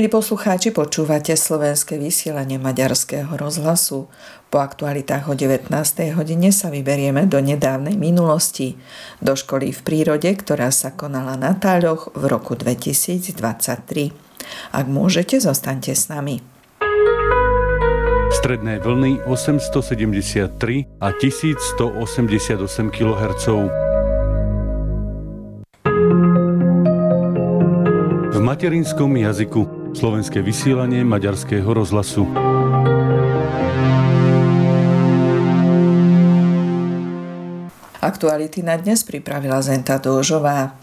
Milí poslucháči, počúvate slovenské vysielanie Maďarského rozhlasu. Po aktualitách o 19. hodine sa vyberieme do nedávnej minulosti, do školy v prírode, ktorá sa konala na Táľoch v roku 2023. Ak môžete, zostaňte s nami. Stredné vlny 873 a 1188 kHz. V materinskom jazyku. Slovenské vysielanie Maďarského rozhlasu. Aktuality na dnes pripravila Zenta Dóžová.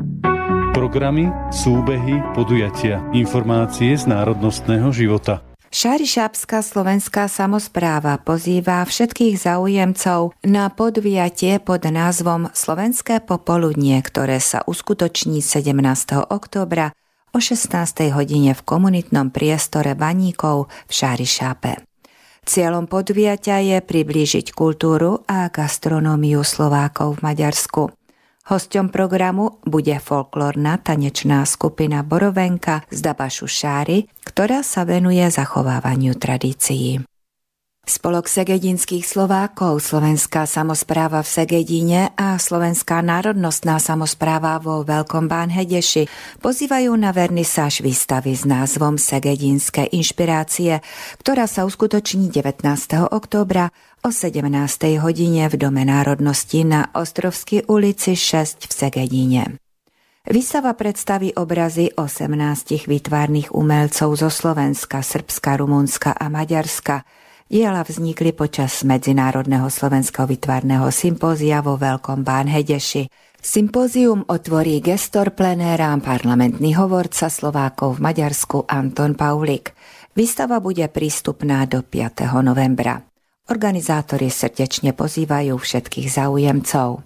Programy, súbehy, podujatia, informácie z národnostného života. Šarišábska slovenská samospráva pozýva všetkých záujemcov na podujatie pod názvom Slovenské popoludnie, ktoré sa uskutoční 17. októbra o 16. hodine v komunitnom priestore Baníkov v Šarišápe. Cieľom podujatia je priblížiť kultúru a gastronómiu Slovákov v Maďarsku. Hosťom programu bude folklórna tanečná skupina Borovenka z Dabašu Šáry, ktorá sa venuje zachovávaniu tradícií. Spolok segedinských Slovákov, Slovenská samospráva v Segedine a Slovenská národnostná samospráva vo Veľkom Bánhedeši pozývajú na vernisáž výstavy s názvom Segedinské inšpirácie, ktorá sa uskutoční 19. októbra o 17. hodine v Dome národnosti na Ostrovskej ulici 6 v Segedine. Výstava predstaví obrazy 18 výtvarných umelcov zo Slovenska, Srbska, Rumunska a Maďarska. Diela vznikli počas Medzinárodného slovenského výtvarného sympózia vo Veľkom Bánhedeši. Sympózium otvorí gestor plenéra parlamentný hovorca Slovákov v Maďarsku Anton Paulik. Výstava bude prístupná do 5. novembra. Organizátori srdečne pozývajú všetkých záujemcov.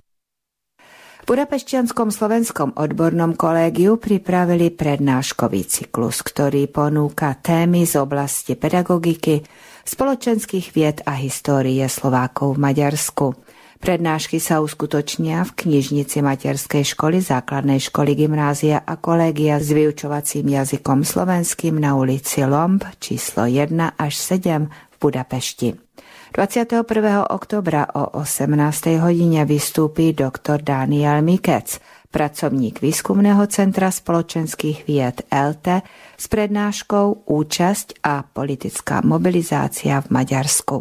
V Budapešťanskom slovenskom odbornom kolégiu pripravili prednáškový cyklus, ktorý ponúka témy z oblasti pedagogiky, spoločenských vied a histórie Slovákov v Maďarsku. Prednášky sa uskutočnia v knižnici materskej školy, základnej školy, gymnázia a kolégia s vyučovacím jazykom slovenským na ulici Lomb číslo 1 až 7 v Budapešti. 21. októbra o 18. hodine vystúpi doktor Daniel Mikec, pracovník Výskumného centra spoločenských vied ELTE s prednáškou Účasť a politická mobilizácia v Maďarsku.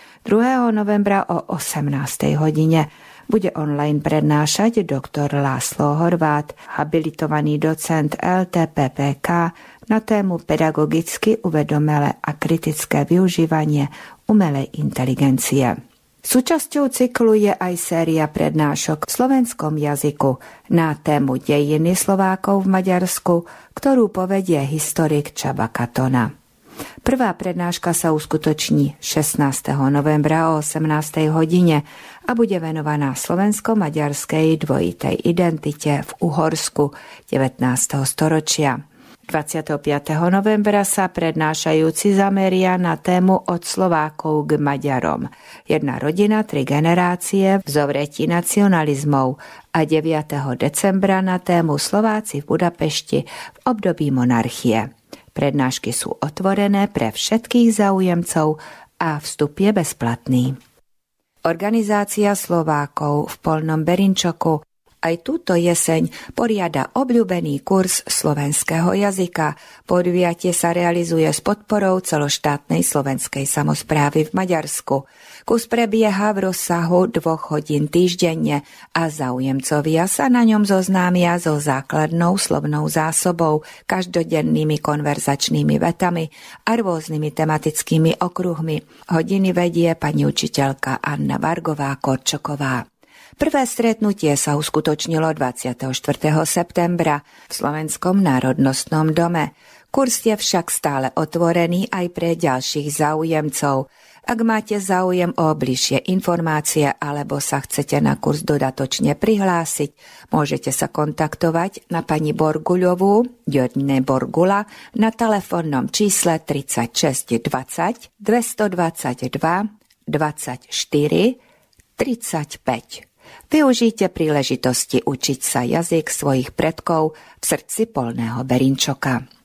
2. novembra o 18. hodine bude online prednášať doktor László Horváth, habilitovaný docent ELTE PPK na tému pedagogicky uvedomelé a kritické využívanie umelej inteligencie. Súčasťou cyklu je aj séria prednášok v slovenskom jazyku na tému dejiny Slovákov v Maďarsku, ktorú povedie historik Csaba Katona. Prvá prednáška sa uskutoční 16. novembra o 18. hodine a bude venovaná slovensko-maďarskej dvojitej identite v Uhorsku 19. storočia. 25. novembra sa prednášajúci zameria na tému Od Slovákov k Maďarom. Jedna rodina, 3 generácie v zovretí nacionalizmov a 9. decembra na tému Slováci v Budapešti v období monarchie. Prednášky sú otvorené pre všetkých záujemcov a vstup je bezplatný. Organizácia Slovákov v Polnom Berinčoku aj túto jeseň poriada obľúbený kurz slovenského jazyka. Podujatie sa realizuje s podporou celoštátnej slovenskej samosprávy v Maďarsku. Kurs prebieha v rozsahu 2 hodín týždenne a záujemcovia sa na ňom zoznámia so základnou slovnou zásobou, každodennými konverzačnými vetami a rôznymi tematickými okruhmi. Hodiny vedie pani učiteľka Anna Vargová-Korčoková. Prvé stretnutie sa uskutočnilo 24. septembra v Slovenskom národnostnom dome. Kurs je však stále otvorený aj pre ďalších záujemcov. Ak máte záujem o bližšie informácie alebo sa chcete na kurz dodatočne prihlásiť, môžete sa kontaktovať na pani Borguľovú, Jodne Borgula, na telefónnom čísle 36 20 222 24 35. Využite príležitosti učiť sa jazyk svojich predkov v srdci Polného Berinčoka.